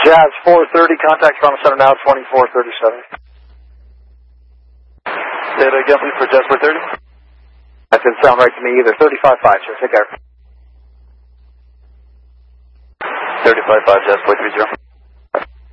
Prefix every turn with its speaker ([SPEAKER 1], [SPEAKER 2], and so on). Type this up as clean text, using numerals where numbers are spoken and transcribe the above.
[SPEAKER 1] Jazz 430, contact from center now, 2437.
[SPEAKER 2] Say that again, please, for Jazz 430.
[SPEAKER 1] That didn't sound right to me either. 35.5, sir. Take care.
[SPEAKER 2] 35.5, Jazz 430.